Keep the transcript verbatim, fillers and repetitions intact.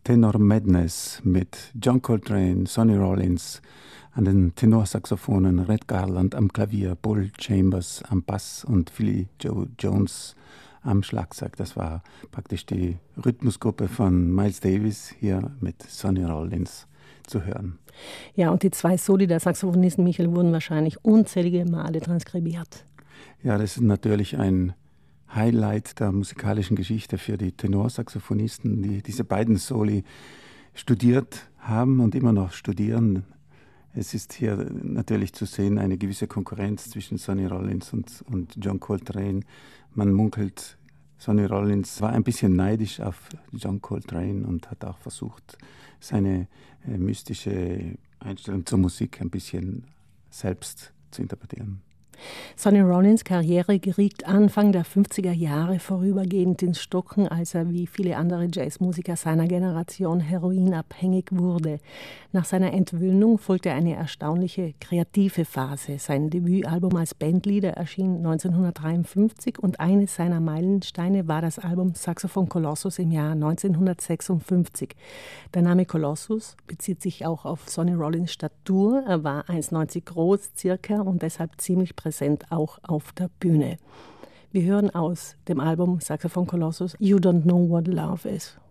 Tenor Madness mit John Coltrane, Sonny Rollins an den Tenorsaxophonen, Red Garland am Klavier, Bull Chambers am Bass und Philly Joe Jones am Schlagzeug. Das war praktisch die Rhythmusgruppe von Miles Davis hier mit Sonny Rollins zu hören. Ja, und die zwei Soli der Saxophonisten, Michael, wurden wahrscheinlich unzählige Male transkribiert. Ja, das ist natürlich ein Highlight der musikalischen Geschichte für die Tenorsaxophonisten, die diese beiden Soli studiert haben und immer noch studieren. Es ist hier natürlich zu sehen eine gewisse Konkurrenz zwischen Sonny Rollins und, und John Coltrane. Man munkelt, Sonny Rollins war ein bisschen neidisch auf John Coltrane und hat auch versucht, seine äh, mystische Einstellung zur Musik ein bisschen selbst zu interpretieren. Sonny Rollins' Karriere geriet Anfang der fünfziger Jahre vorübergehend ins Stocken, als er wie viele andere Jazzmusiker seiner Generation heroinabhängig wurde. Nach seiner Entwöhnung folgte eine erstaunliche kreative Phase. Sein Debütalbum als Bandleader erschien neunzehnhundertdreiundfünfzig und eines seiner Meilensteine war das Album Saxophon Colossus im Jahr neunzehnhundertsechsundfünfzig. Der Name Colossus bezieht sich auch auf Sonny Rollins' Statur. Er war eins Komma neunzig groß circa und deshalb ziemlich präsent auch auf der Bühne. Wir hören aus dem Album Saxophon Colossus You Don't Know What Love Is.